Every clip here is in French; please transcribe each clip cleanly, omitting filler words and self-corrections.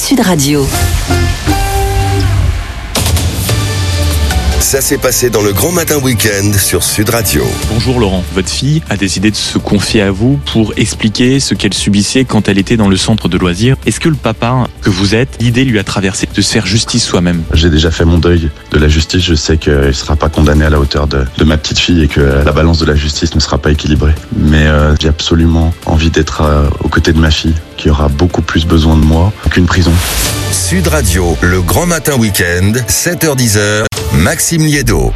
Sud Radio. Ça s'est passé dans le Grand Matin Week-end sur Sud Radio. Bonjour Laurent, votre fille a décidé de se confier à vous pour expliquer ce qu'elle subissait quand elle était dans le centre de loisirs. Est-ce que le papa que vous êtes, l'idée lui a traversé de se faire justice soi-même? J'ai déjà fait mon deuil de la justice, je sais qu'il ne sera pas condamné à la hauteur de ma petite fille et que la balance de la justice ne sera pas équilibrée. Mais j'ai absolument envie d'être aux côtés de ma fille, qui aura beaucoup plus besoin de moi qu'une prison. Sud Radio, le Grand Matin Week-end, 7h-10h, Maxime Liédo.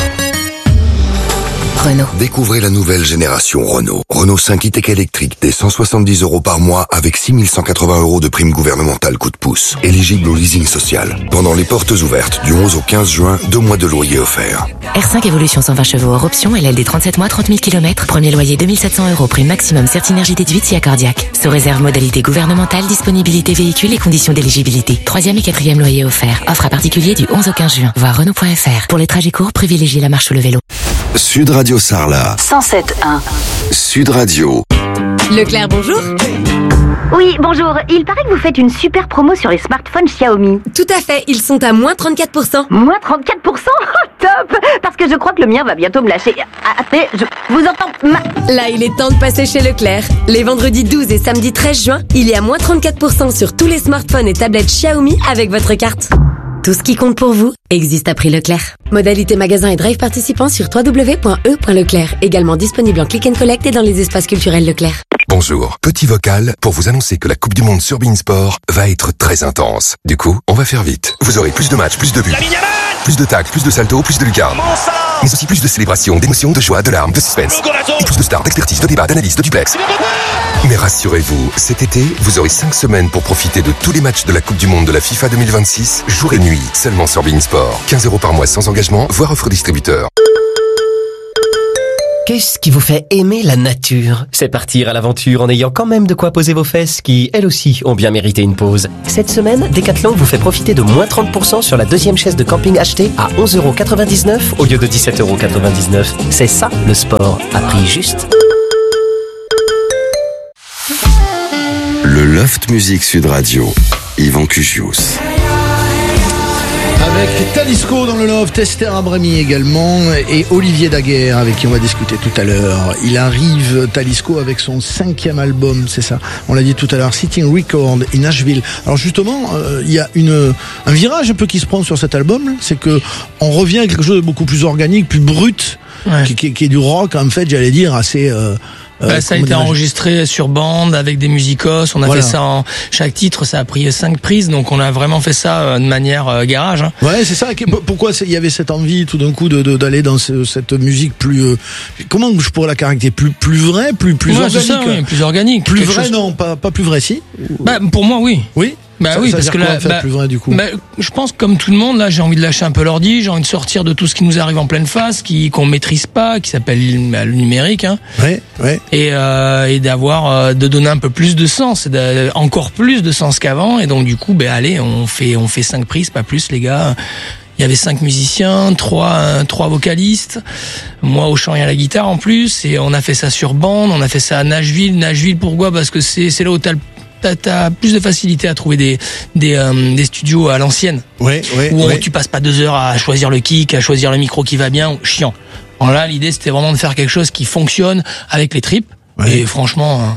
Renault. Découvrez la nouvelle génération Renault. Renault 5 e-tech électrique dès 170 € par mois avec 6 180 € de prime gouvernementale coup de pouce. Éligible au leasing social. Pendant les portes ouvertes du 11 au 15 juin, 2 mois de loyer offerts. R5 Evolution 120 chevaux hors option, LLD 37 mois, 30 000 km. Premier loyer 2700 €, prime maximum Certinergie déduite si accordiaque. Sous réserve modalité gouvernementale, disponibilité véhicule et conditions d'éligibilité. 3e et 4e loyer offert. Offre à particulier du 11 au 15 juin. Voir Renault.fr. Pour les trajets courts, privilégiez la marche ou le vélo. Sud Radio Sarlat. 107.1. Sud Radio. Leclerc, bonjour. Oui, bonjour. Il paraît que vous faites une super promo sur les smartphones Xiaomi. Tout à fait, ils sont à moins 34%. Moins 34%? Oh, top! Parce que je crois que le mien va bientôt me lâcher. Attendez, je vous entends Là, il est temps de passer chez Leclerc. Les vendredis 12 et samedi 13 juin, il y a moins 34% sur tous les smartphones et tablettes Xiaomi avec votre carte. Tout ce qui compte pour vous existe à prix Leclerc. Modalité magasin et drive participants sur www.e.leclerc. Également disponible en click and collect et dans les espaces culturels Leclerc. Bonjour, petit vocal pour vous annoncer que la Coupe du Monde sur beIN Sport va être très intense. Du coup, on va faire vite. Vous aurez plus de matchs, plus de buts, plus de tacles, plus de saltos, plus de lucarnes. Mais aussi plus de célébrations, d'émotions, de joie, de larmes, de suspense. Et plus de stars, d'expertise, de débats, d'analyse, de duplex. Mais rassurez-vous, cet été, vous aurez 5 semaines pour profiter de tous les matchs de la Coupe du Monde de la FIFA 2026, jour et nuit, seulement sur beIN Sport. 15 € par mois sans engagement, voire offre distributeur. Qu'est-ce qui vous fait aimer la nature? C'est partir à l'aventure en ayant quand même de quoi poser vos fesses qui, elles aussi, ont bien mérité une pause. Cette semaine, Decathlon vous fait profiter de moins 30% sur la deuxième chaise de camping achetée à 11,99 € au lieu de 17,99 €. C'est ça, le sport, à prix juste. Le Loft Music Sud Radio. Yvan Cugius. Avec Talisco dans le Loft, Esther Abrami également et Olivier Daguerre avec qui on va discuter tout à l'heure. Il arrive, Talisco, avec son 5e album, c'est ça, on l'a dit tout à l'heure, Sitting Record in Nashville. Alors justement, il y a un virage un peu qui se prend sur cet album, c'est que on revient à quelque chose de beaucoup plus organique, plus brut, ouais. qui est du rock en fait, j'allais dire, assez... ça a été enregistré sur bande avec des musicos. On a fait ça en chaque titre. Ça a pris 5 prises, donc on a vraiment fait ça de manière garage. Hein. Ouais, c'est ça. Pourquoi il y avait cette envie tout d'un coup d'aller dans cette musique plus comment je pourrais la caractériser, plus vrai, plus organique. C'est ça, oui, plus organique. Plus vrai, non, pas plus vrai, si. Pour moi, oui. Oui. Bah ça, oui, ça parce que là, plus vrai, du coup. Je pense comme tout le monde, là, j'ai envie de lâcher un peu l'ordi, j'ai envie de sortir de tout ce qui nous arrive en pleine face, qu'on maîtrise pas, qui s'appelle le numérique, hein. Ouais. Et d'avoir, de donner un peu plus de sens, encore plus de sens qu'avant, et donc du coup, allez, on fait 5 prises, pas plus, les gars. Il y avait 5 musiciens, 3 vocalistes, moi au chant et à la guitare en plus, et on a fait ça sur bande, on a fait ça à Nashville. Nashville, pourquoi? Parce que c'est là où t'as plus de facilité à trouver des studios à l'ancienne. Ouais. Tu passes pas 2 heures à choisir le kick, à choisir le micro qui va bien, chiant. Alors là, l'idée c'était vraiment de faire quelque chose qui fonctionne avec les tripes. Ouais. Et franchement,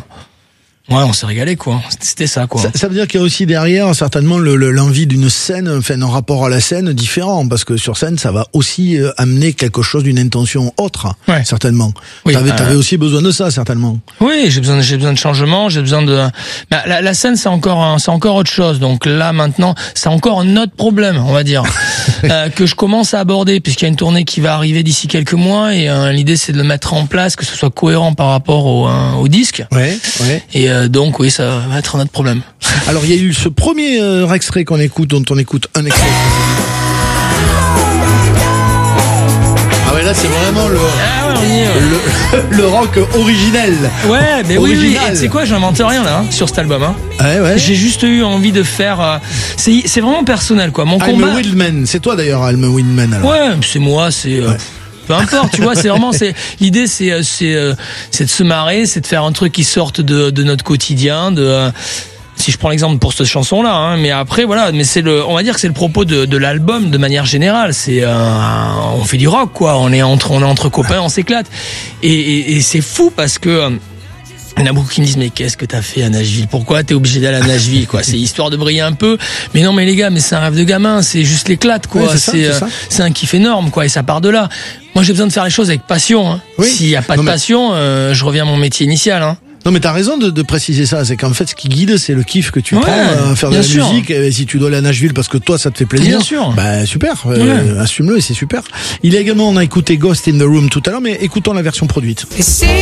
on s'est régalé, quoi. C'était ça, quoi. Ça veut dire qu'il y a aussi derrière, certainement, l'envie d'une scène, enfin, un rapport à la scène différent, parce que sur scène, ça va aussi amener quelque chose d'une intention autre, certainement. Oui, t'avais aussi besoin de ça, certainement. Oui, j'ai besoin de changement, j'ai besoin de, la scène, c'est encore autre chose. Donc là, maintenant, c'est encore un autre problème, on va dire, que je commence à aborder, puisqu'il y a une tournée qui va arriver d'ici quelques mois, et l'idée, c'est de le mettre en place, que ce soit cohérent par rapport au disque. Ouais. Et donc oui, ça va être un autre problème. Alors il y a eu ce premier extrait qu'on écoute, dont on écoute un extrait. Ah ouais, là c'est vraiment le rock originel. Ouais, mais oui. Et tu sais quoi, j'invente rien là sur cet album. Hein. Ouais. J'ai juste eu envie de faire. C'est vraiment personnel, quoi. Mon combat. I'm a Wildman, c'est toi d'ailleurs, I'm a Wildman. Alors. Ouais, c'est moi, c'est. Ouais. Peu importe, tu vois, l'idée c'est de se marrer, c'est de faire un truc qui sorte de notre quotidien, Si je prends l'exemple pour cette chanson-là, hein, mais après voilà, mais on va dire que c'est le propos de l'album de manière générale. C'est on fait du rock quoi, on est entre copains, on s'éclate et c'est fou parce que il y en a beaucoup qui me disent mais qu'est-ce que t'as fait à Nashville? Pourquoi t'es obligé d'aller à Nashville quoi? C'est histoire de briller un peu. Mais non mais les gars, mais c'est un rêve de gamin, c'est juste l'éclate quoi. Ouais, c'est un kiff énorme quoi et ça part de là. Moi j'ai besoin de faire les choses avec passion. Hein. Oui. S'il y a pas de passion, je reviens à mon métier initial. Hein. Non mais t'as raison de préciser ça, c'est qu'en fait ce qui guide c'est le kiff que tu prends à faire de la musique et si tu dois aller à Nashville parce que toi ça te fait plaisir, bien sûr. Bah super, assume-le et c'est super. On a écouté Ghost in the Room tout à l'heure mais écoutons la version produite.